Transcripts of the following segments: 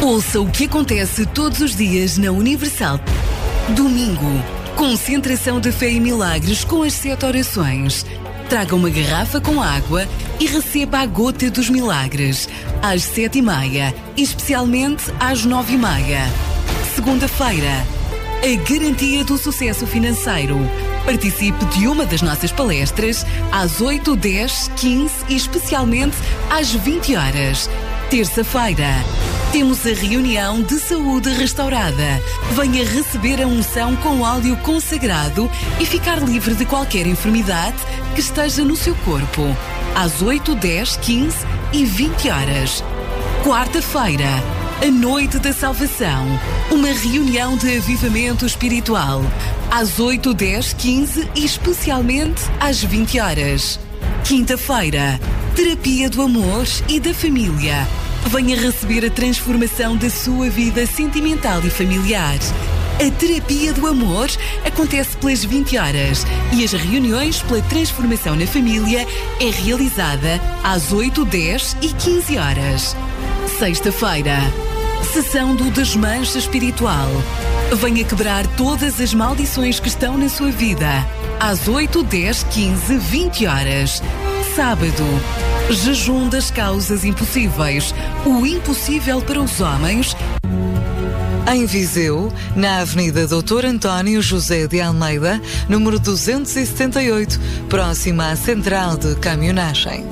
Ouça o que acontece todos os dias na Universal. Domingo, concentração de fé e milagres com as 7 orações. Traga uma garrafa com água e receba a gota dos milagres, às 7h30, especialmente às 9h30. Segunda-feira, a garantia do sucesso financeiro. Participe de uma das nossas palestras às 8, 10, 15 e especialmente às 20 horas. Terça-feira, temos a reunião de saúde restaurada. Venha receber a unção com óleo consagrado e ficar livre de qualquer enfermidade que esteja no seu corpo. Às 8, 10, 15 e 20 horas. Quarta-feira, a Noite da Salvação. Uma reunião de avivamento espiritual. Às 8, 10, 15 e especialmente às 20 horas. Quinta-feira, terapia do amor e da família. Venha receber a transformação da sua vida sentimental e familiar. A terapia do amor acontece pelas 20 horas e as reuniões pela transformação na família é realizada às 8, 10 e 15 horas. Sexta-feira, sessão do Desmanche Espiritual. Venha quebrar todas as maldições que estão na sua vida. Às 8, 10, 15, 20 horas. Sábado, jejum das causas impossíveis. O impossível para os homens. Em Viseu, na Avenida Dr. António José de Almeida, número 278, próxima à Central de Caminhonagem.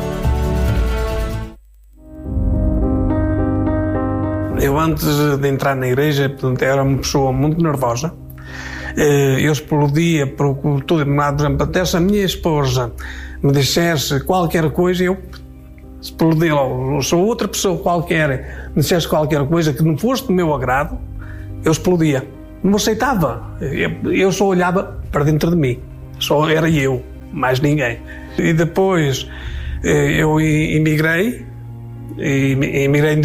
Eu, antes de entrar na igreja, portanto, era uma pessoa muito nervosa. Eu explodia por tudo. Por exemplo, até se a minha esposa me dissesse qualquer coisa, eu explodia logo. Se outra pessoa qualquer me dissesse qualquer coisa que não fosse do meu agrado, eu explodia. Não aceitava. Eu só olhava para dentro de mim. Só era eu, mais ninguém. E depois eu emigrei em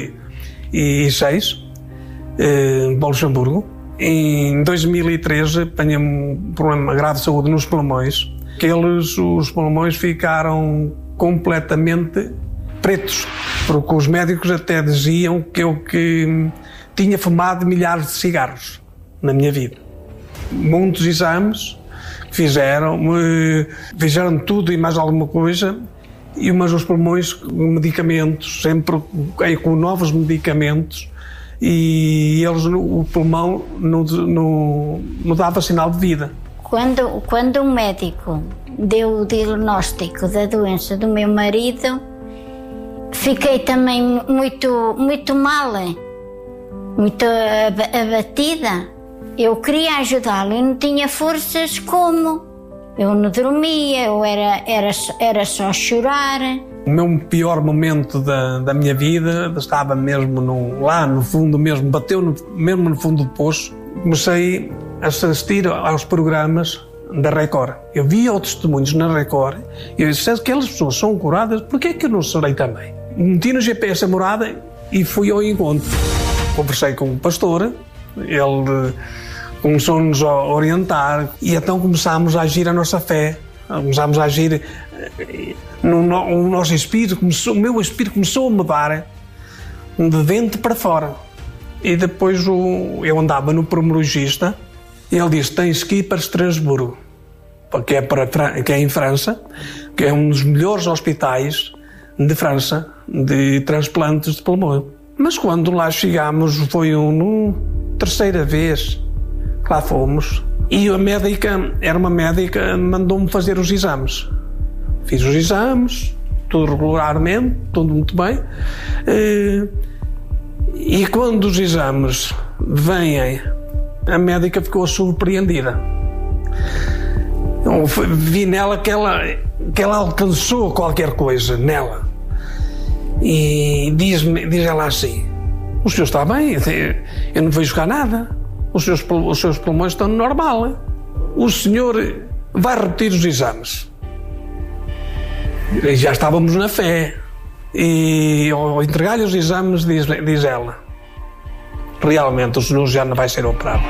2006 para Luxemburgo. Em 2013 apanhei um problema grave de saúde nos pulmões. Os pulmões ficaram completamente pretos, porque os médicos até diziam que eu tinha fumado milhares de cigarros na minha vida. Muitos exames fizeram tudo e mais alguma coisa, mas os pulmões, medicamentos, sempre com novos medicamentos, e o pulmão não dava sinal de vida. Quando o médico deu o diagnóstico da doença do meu marido, fiquei também muito mal, muito abatida. Eu queria ajudá-lo e não tinha forças como. Eu não dormia, era só chorar. O meu pior momento da minha vida estava mesmo lá no fundo mesmo, bateu mesmo no fundo do poço. Comecei a assistir aos programas da Record. Eu via os testemunhos na Record e eu disse, se aquelas pessoas são curadas, por que é que eu não serei também? Meti no GPS a morada e fui ao encontro. Conversei com o pastor, ele começou-nos a orientar e então começámos a agir a nossa fé. Começámos a agir o nosso espírito, o meu espírito começou a mudar de dentro para fora. E depois eu andava no pneumologista e ele disse, tens que ir para Estrasburgo, que é em França, que é um dos melhores hospitais de França de transplantes de pulmão. Mas quando lá chegámos, foi uma terceira vez que lá fomos, e a médica, era uma médica, mandou-me fazer os exames. Fiz os exames, tudo regularmente, tudo muito bem. E quando os exames vêm, a médica ficou surpreendida. Eu vi nela que ela alcançou qualquer coisa nela. E diz ela assim, o senhor está bem, eu não vejo cá nada. Os seus pulmões estão normal. O senhor vai repetir os exames. E já estávamos na fé. E ao entregar-lhe os exames, diz ela, realmente o senhor já não vai ser operado.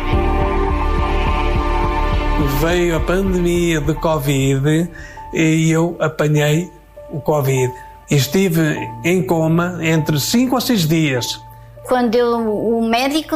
Veio a pandemia de Covid e eu apanhei o Covid. Estive em coma entre 5 a 6 dias. quando o médico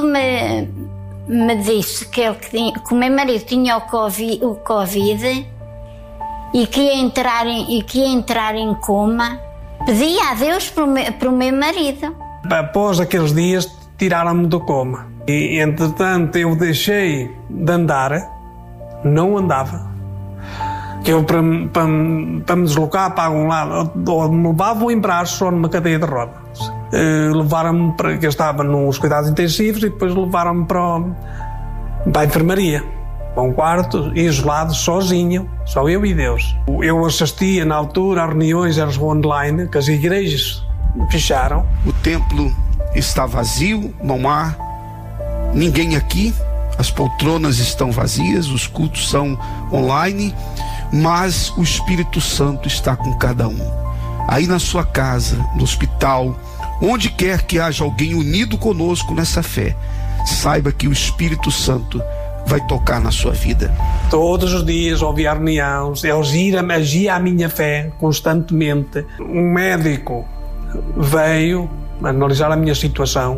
me disse que o meu marido tinha o Covid e que ia entrar em coma, pedi a Deus para o meu marido. Após aqueles dias, tiraram-me do coma. E, entretanto, eu deixei de andar, não andava. Que eu, para me deslocar para algum lado, ou me levavam em braços ou numa cadeia de rodas. Levaram-me para, que eu estava nos cuidados intensivos, e depois levaram-me para a enfermaria, para um quarto, isolado, sozinho, só eu e Deus. Eu assistia na altura a reuniões, eram online, que as igrejas fecharam. O templo está vazio, não há ninguém aqui, as poltronas estão vazias, os cultos são online, mas o Espírito Santo está com cada um. Aí na sua casa, no hospital, onde quer que haja alguém unido conosco nessa fé, saiba que o Espírito Santo vai tocar na sua vida. Todos os dias ouvi a reunião, eles agia a minha fé constantemente. Um médico veio analisar a minha situação.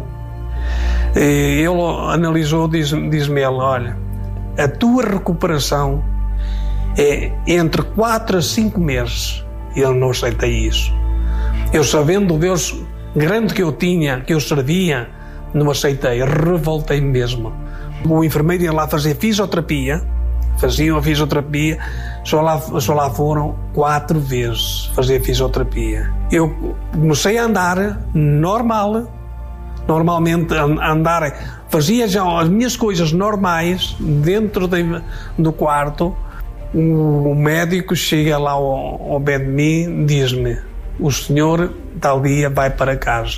Ele analisou, diz-me ele: olha, a tua recuperação é entre 4 a 5 meses. Eu não aceitei isso. Eu, sabendo o Deus grande que eu tinha, que eu servia, não aceitei, revoltei mesmo. O enfermeiro ia lá fazer fisioterapia, faziam a fisioterapia, só lá foram 4 vezes fazer fisioterapia. Eu comecei a andar normalmente andar, fazia já as minhas coisas normais dentro do quarto. O médico chega lá ao pé de mim, diz-me: o senhor tal dia vai para casa.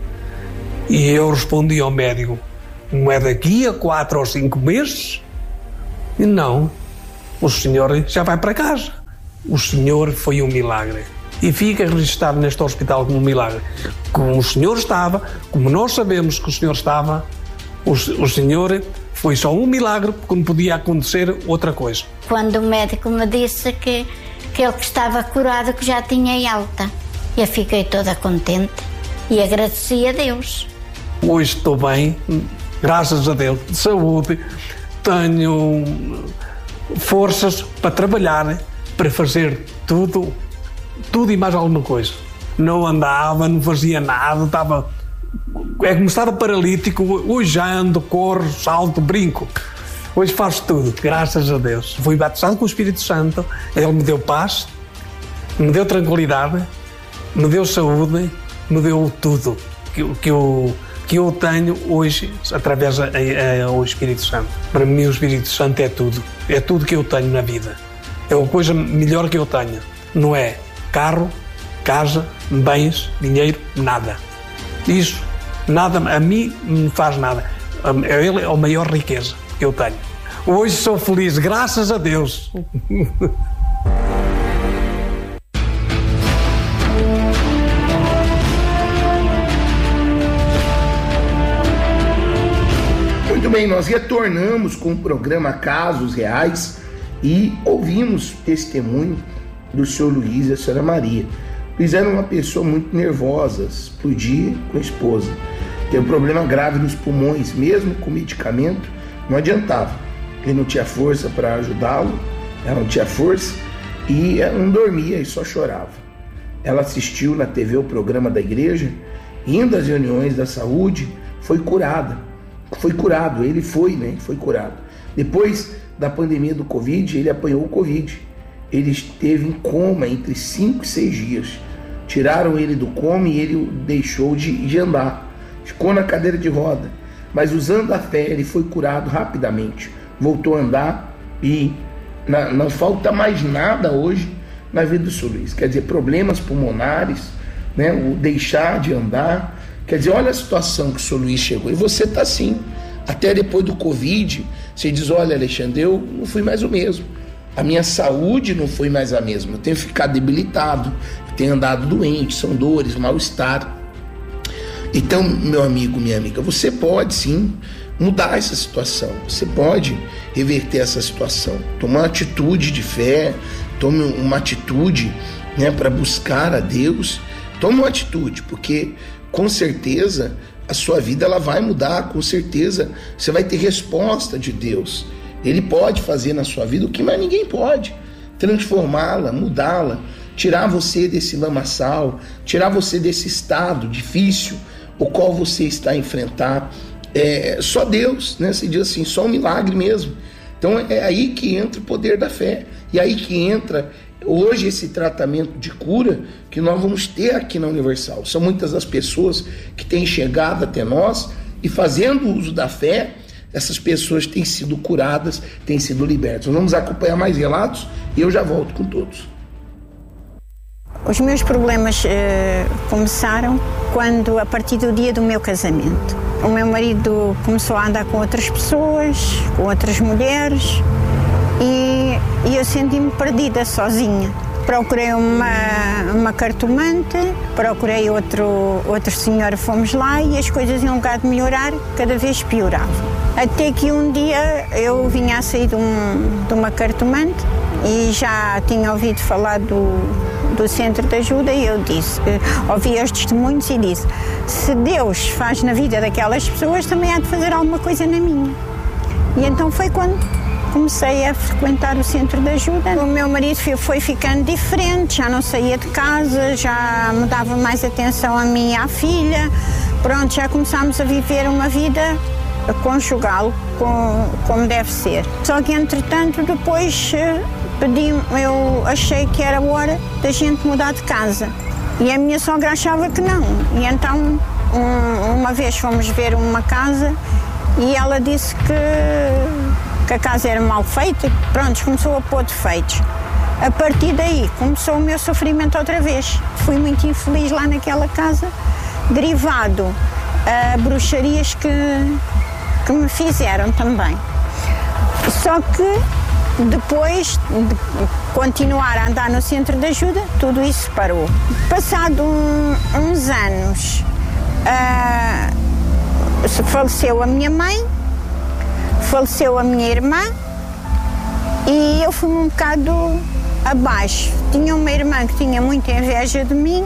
E eu respondi ao médico: não é daqui a 4 ou 5 meses? E não, o senhor já vai para casa. O senhor foi um milagre. E fica registrado neste hospital como um milagre. Como o senhor estava, como nós sabemos que o senhor estava, o senhor foi só um milagre, porque não podia acontecer outra coisa. Quando o médico me disse que ele estava curado, que já tinha alta, eu fiquei toda contente e agradeci a Deus. Hoje estou bem, graças a Deus, de saúde, tenho forças para trabalhar, para fazer tudo e mais alguma coisa. Não andava, não fazia nada, estava como estava paralítico. Hoje já ando, corro, salto, brinco. Hoje faço tudo, graças a Deus. Fui batizado com o Espírito Santo, Ele me deu paz, me deu tranquilidade, me deu saúde, me deu tudo que eu tenho hoje através do Espírito Santo. Para mim o Espírito Santo é tudo que eu tenho na vida. É a coisa melhor que eu tenho. Não é carro, casa, bens, dinheiro, nada. Isso, nada, a mim não faz nada. Ele é a maior riqueza que eu tenho. Hoje sou feliz, graças a Deus. Muito bem, nós retornamos com o programa Casos Reais e ouvimos testemunho do senhor Luiz e da senhora Maria. Luiz era uma pessoa muito nervosa, explodia com a esposa. Teve um problema grave nos pulmões, mesmo com medicamento, não adiantava. Ele não tinha força para ajudá-lo, ela não tinha força e ela não dormia e só chorava. Ela assistiu na TV o programa da igreja, indo às reuniões da saúde, foi curada. Foi curado, ele foi curado. Depois da pandemia do Covid, ele apanhou o Covid. Ele esteve em coma entre 5 e 6 dias. Tiraram ele do coma e ele deixou de andar. Ficou na cadeira de roda. Mas usando a fé, ele foi curado rapidamente. Voltou a andar e não falta mais nada hoje na vida do senhor Luiz. Quer dizer, problemas pulmonares, né? O deixar de andar. Quer dizer, olha a situação que o senhor Luiz chegou. E você está assim. Até depois do Covid, você diz: olha, Alexandre, eu não fui mais o mesmo. A minha saúde não foi mais a mesma. Eu tenho ficado debilitado, eu tenho andado doente, são dores, mal-estar. Então, meu amigo, minha amiga, você pode sim mudar essa situação. Você pode reverter essa situação. Tomar uma atitude de fé, tome uma atitude, né, para buscar a Deus. Tome uma atitude, porque com certeza a sua vida ela vai mudar, com certeza você vai ter resposta de Deus. Ele pode fazer na sua vida o que mais ninguém pode, transformá-la, mudá-la, tirar você desse lamaçal, tirar você desse estado difícil o qual você está a enfrentar. Só Deus, né? Se diz assim, só um milagre mesmo. Então é aí que entra o poder da fé, e aí que entra hoje esse tratamento de cura que nós vamos ter aqui na Universal. São muitas as pessoas que têm chegado até nós e, fazendo uso da fé, essas pessoas têm sido curadas, têm sido libertas. Nós vamos acompanhar mais relatos e eu já volto com todos. Os meus problemas começaram quando, a partir do dia do meu casamento, o meu marido começou a andar com outras pessoas, com outras mulheres, e eu senti-me perdida, sozinha. Procurei uma cartomante, procurei outro senhor, fomos lá, e as coisas, em lugar de melhorar, cada vez pioravam. Até que um dia eu vinha a sair de uma cartomante e já tinha ouvido falar do centro de ajuda, e eu disse, ouvi os testemunhos e disse, se Deus faz na vida daquelas pessoas, também há de fazer alguma coisa na minha. E então foi quando comecei a frequentar o centro de ajuda. O meu marido foi ficando diferente, já não saía de casa, já me dava mais atenção a mim e à filha. Pronto, já começámos a viver uma vida conjugal, como deve ser. Só que, entretanto, depois eu achei que era hora da gente mudar de casa. E a minha sogra achava que não. E então, uma vez fomos ver uma casa e ela disse que a casa era mal feita, pronto, começou a pôr defeitos. A partir daí começou o meu sofrimento outra vez. Fui muito infeliz lá naquela casa, derivado a bruxarias que me fizeram também. Só que depois de continuar a andar no centro de ajuda, tudo isso parou. Passado uns anos, faleceu a minha mãe, faleceu a minha irmã, e eu fui um bocado abaixo. Tinha uma irmã que tinha muita inveja de mim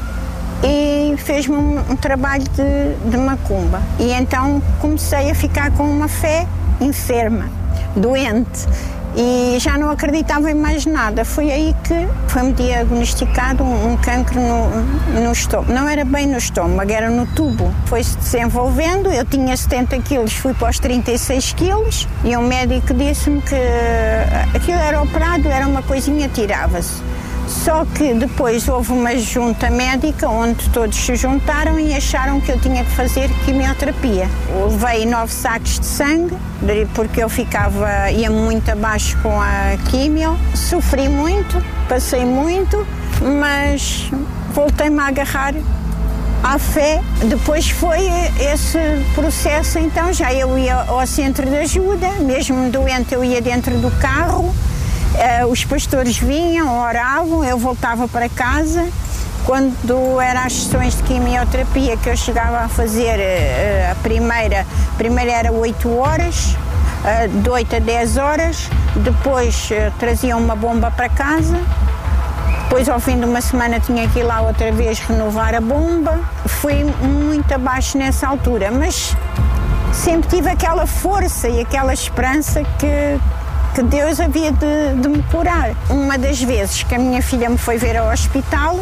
e fez-me um trabalho de macumba. E então comecei a ficar com uma fé enferma, doente, e já não acreditava em mais nada. Foi aí que foi-me diagnosticado um cancro no estômago. Não era bem no estômago, era no tubo. Foi-se desenvolvendo, eu tinha 70 quilos, fui para os 36 quilos, e o médico disse-me que aquilo era operado, era uma coisinha, tirava-se. Só que depois houve uma junta médica onde todos se juntaram e acharam que eu tinha que fazer quimioterapia. Levei 9 sacos de sangue, porque eu ia muito abaixo com a quimio. Sofri muito, passei muito, mas voltei-me a agarrar à fé. Depois foi esse processo, então já eu ia ao centro de ajuda, mesmo doente eu ia dentro do carro. Os pastores vinham, oravam, eu voltava para casa. Quando eram as sessões de quimioterapia que eu chegava a fazer, a primeira era 8 horas, de 8 a 10 horas, depois traziam uma bomba para casa, depois ao fim de uma semana tinha que ir lá outra vez renovar a bomba. Fui muito abaixo nessa altura, mas sempre tive aquela força e aquela esperança que Deus havia de me curar. Uma das vezes que a minha filha me foi ver ao hospital,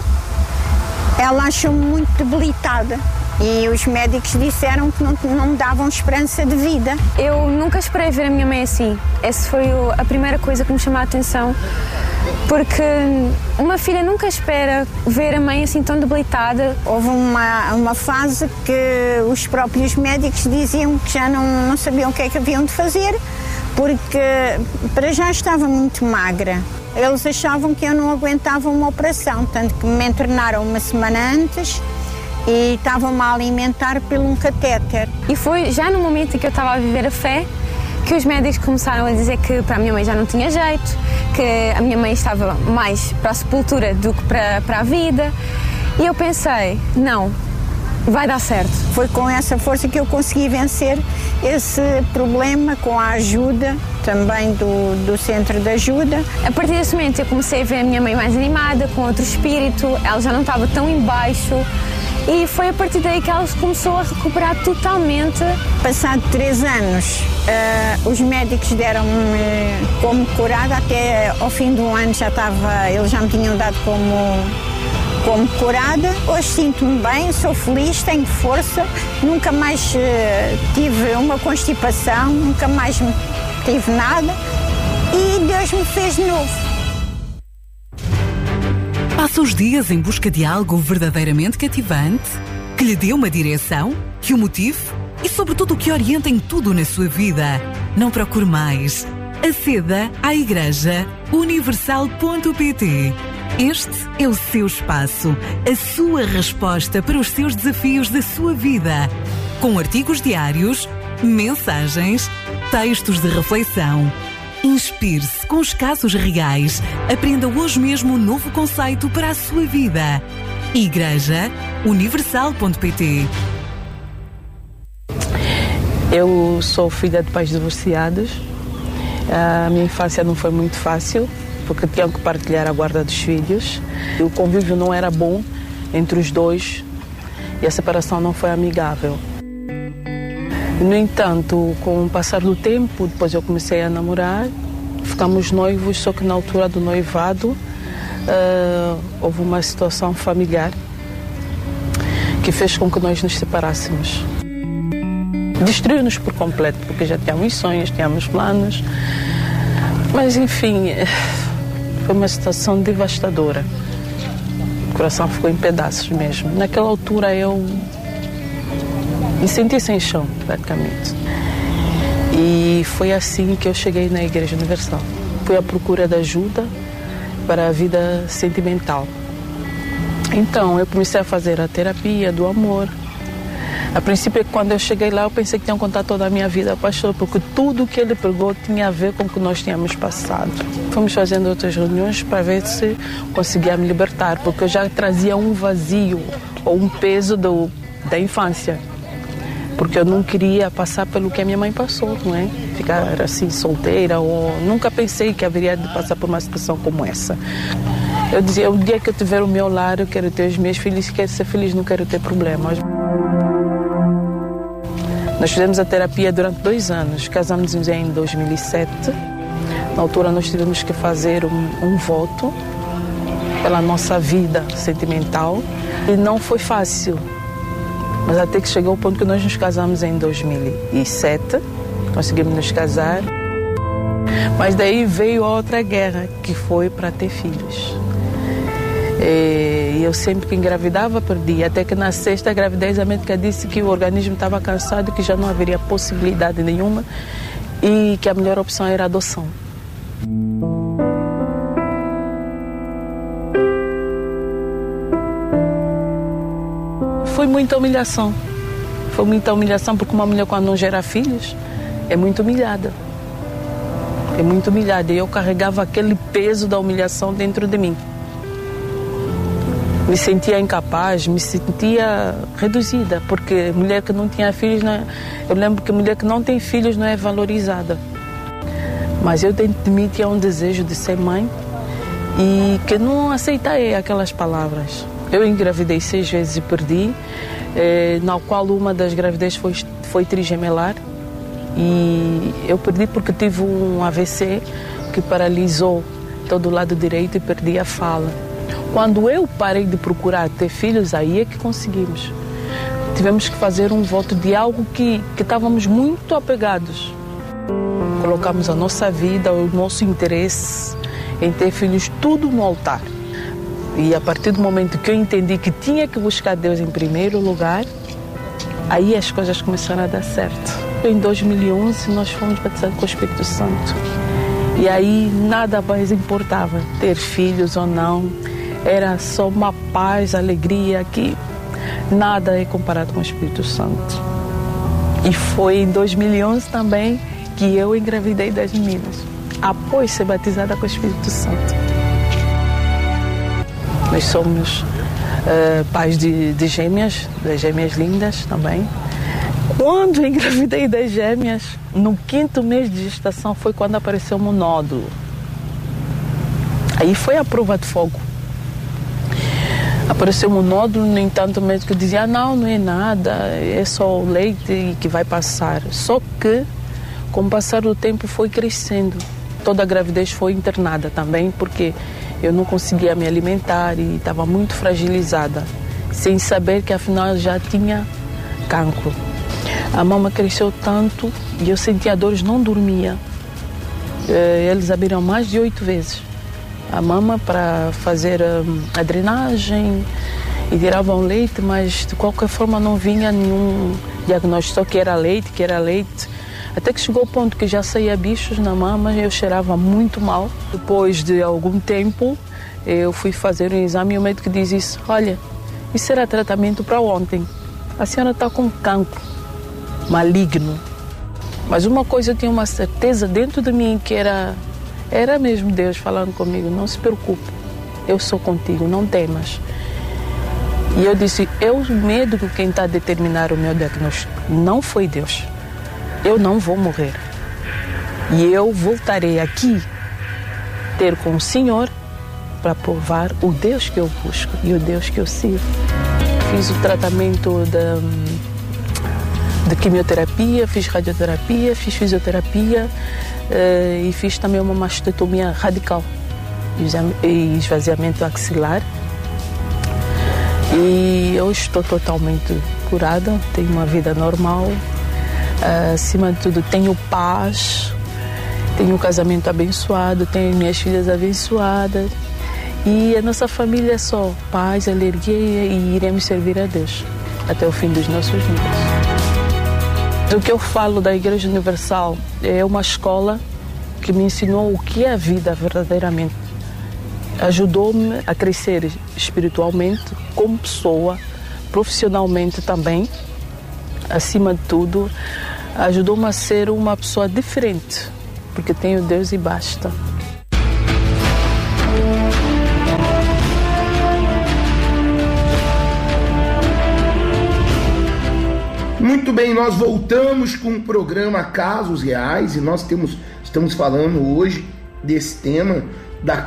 ela achou-me muito debilitada e os médicos disseram que não me davam esperança de vida. Eu nunca esperei ver a minha mãe assim. Essa foi a primeira coisa que me chamou a atenção, porque uma filha nunca espera ver a mãe assim tão debilitada. Houve uma fase que os próprios médicos diziam que já não sabiam o que é que haviam de fazer, porque para já estava muito magra. Eles achavam que eu não aguentava uma operação, tanto que me internaram uma semana antes e estavam-me a alimentar por um catéter. E foi já no momento em que eu estava a viver a fé que os médicos começaram a dizer que para a minha mãe já não tinha jeito, que a minha mãe estava mais para a sepultura do que para a vida. E eu pensei, não, vai dar certo. Foi com essa força que eu consegui vencer esse problema, com a ajuda também do centro de ajuda. A partir desse momento eu comecei a ver a minha mãe mais animada, com outro espírito, ela já não estava tão em baixo E foi a partir daí que ela começou a recuperar totalmente. Passado 3 anos, os médicos deram-me como curada, até ao fim do ano eles já me tinham dado como curada. Hoje sinto-me bem, sou feliz, tenho força, nunca mais tive uma constipação, nunca mais tive nada e Deus me fez de novo. Passa os dias em busca de algo verdadeiramente cativante, que lhe dê uma direção, que o motive e, sobretudo, que oriente em tudo na sua vida. Não procure mais. Aceda à Igreja Universal.pt. Este é o seu espaço, a sua resposta para os seus desafios da sua vida. Com artigos diários, mensagens, textos de reflexão. Inspire-se com os casos reais. Aprenda hoje mesmo um novo conceito para a sua vida. Igreja Universal.pt. Eu sou filha de pais divorciados. A minha infância não foi muito fácil, porque tinham que partilhar a guarda dos filhos. O convívio não era bom entre os dois e a separação não foi amigável. No entanto, com o passar do tempo, depois eu comecei a namorar, ficamos noivos, só que na altura do noivado houve uma situação familiar que fez com que nós nos separássemos. Destruiu-nos por completo, porque já tínhamos sonhos, tínhamos planos, mas enfim, foi uma situação devastadora. O coração ficou em pedaços mesmo. Naquela altura eu me senti sem chão, praticamente. E foi assim que eu cheguei na Igreja Universal. Fui à procura de ajuda para a vida sentimental. Então, eu comecei a fazer a terapia do amor. A princípio, quando eu cheguei lá, eu pensei que tinham contado toda a minha vida ao pastor, porque tudo que ele pregou tinha a ver com o que nós tínhamos passado. Fomos fazendo outras reuniões para ver se conseguia me libertar, porque eu já trazia um vazio ou um peso da infância. Porque eu não queria passar pelo que a minha mãe passou, não é? Ficar assim, solteira, ou nunca pensei que haveria de passar por uma situação como essa. Eu dizia, o dia que eu tiver o meu lar, eu quero ter os meus filhos, quero ser feliz, não quero ter problemas. Nós fizemos a terapia durante 2 anos, casamos em 2007. Na altura nós tivemos que fazer um voto pela nossa vida sentimental e não foi fácil. Mas até que chegou o ponto que nós nos casamos em 2007, conseguimos nos casar. Mas daí veio outra guerra, que foi para ter filhos. E eu sempre que engravidava, perdia. Até que na 6ª gravidez a médica disse que o organismo estava cansado, que já não haveria possibilidade nenhuma e que a melhor opção era a adoção. Foi muita humilhação. Foi muita humilhação, porque uma mulher, quando não gera filhos, é muito humilhada. É muito humilhada. E eu carregava aquele peso da humilhação dentro de mim. Me sentia incapaz, me sentia reduzida, porque mulher que não tinha filhos, eu lembro que mulher que não tem filhos não é valorizada. Mas eu dentro de mim tinha um desejo de ser mãe e que não aceitei aquelas palavras. Eu engravidei 6 vezes e perdi, na qual uma das gravidez foi trigemelar. E eu perdi porque tive um AVC que paralisou todo o lado direito e perdi a fala. Quando eu parei de procurar ter filhos, aí é que conseguimos. Tivemos que fazer um voto de algo que estávamos muito apegados. Colocamos a nossa vida, o nosso interesse em ter filhos, tudo no altar. E a partir do momento que eu entendi que tinha que buscar Deus em primeiro lugar, aí as coisas começaram a dar certo. Em 2011 nós fomos batizados com o Espírito Santo. E aí nada mais importava, ter filhos ou não. Era só uma paz, alegria, que nada é comparado com o Espírito Santo. E foi em 2011 também que eu engravidei das meninas, após ser batizada com o Espírito Santo. Nós somos pais de gêmeas, das gêmeas lindas também. Quando eu engravidei das gêmeas, no 5º mês de gestação, foi quando apareceu um nódulo. Aí foi a prova de fogo. A Apareceu um nódulo, no entanto o médico dizia, não é nada, é só o leite que vai passar. Só que, com o passar do tempo, foi crescendo. Toda a gravidez foi internada também, porque eu não conseguia me alimentar e estava muito fragilizada, sem saber que afinal já tinha cancro. A mama cresceu tanto e eu sentia dores, não dormia. Eles abriram mais de 8 vezes a mama para fazer a drenagem e tiravam leite, mas de qualquer forma não vinha nenhum diagnóstico, só que era leite. Até que chegou o ponto que já saía bichos na mama e eu cheirava muito mal. Depois de algum tempo, eu fui fazer um exame e o médico diz isso, olha, isso era tratamento para ontem. A senhora está com cancro maligno. Mas uma coisa eu tinha uma certeza dentro de mim que era mesmo Deus falando comigo, não se preocupe, eu sou contigo, não temas. E eu disse, o médico quem está a determinar o meu diagnóstico, não foi Deus. Eu não vou morrer. E eu voltarei aqui ter com o Senhor para provar o Deus que eu busco e o Deus que eu sirvo. Fiz o tratamento de quimioterapia, fiz radioterapia, fiz fisioterapia e fiz também uma mastectomia radical e esvaziamento axilar. E eu estou totalmente curada, tenho uma vida normal. Acima de tudo, tenho paz, tenho um casamento abençoado, tenho minhas filhas abençoadas. E a nossa família é só paz, alegria e iremos servir a Deus até o fim dos nossos dias. O que eu falo da Igreja Universal é uma escola que me ensinou o que é a vida verdadeiramente. Ajudou-me a crescer espiritualmente, como pessoa, profissionalmente também. Acima de tudo, ajudou-me a ser uma pessoa diferente, porque tenho Deus e basta. Muito bem, nós voltamos com o programa Casos Reais e nós estamos falando hoje desse tema da